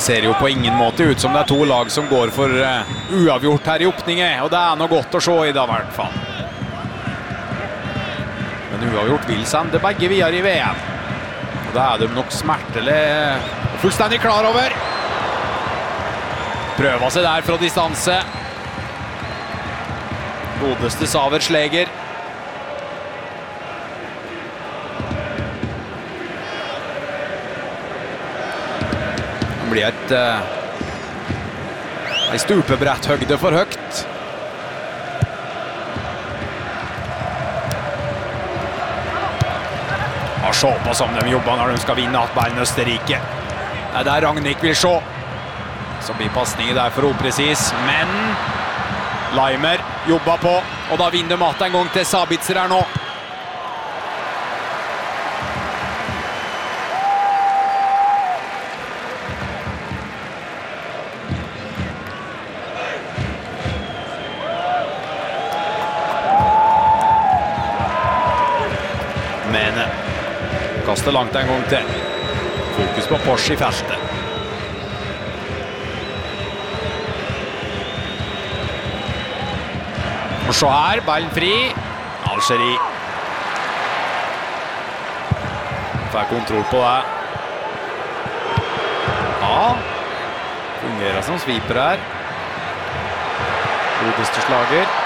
ser jo på ingen måte ut som det to lag som går for uavgjort her i åpningen, og det noe godt å se i det i hvert fall. Men uavgjort vil sende begge videre i VM. Og det de nok smertelig og fullstendig klar over. Prøver seg der fra distanse. Godeste Saver Sleger. Det blir en stupebrett høgde for høgt. Og se på som de jobber når de skal vinne Atbergen Østerrike. Det der Ragnhild vil se. Så blir passningen der for upresis, men Leimer jobber på, og da vinner de matt en gang til Sabitzer her nå. Mene kaster langt en gang til. Fokus på Porsche i feltet. Og så her, ballen fri. Algeri. Får kontroll på det. Ja. Fungerer som sviper her. Godeste slager.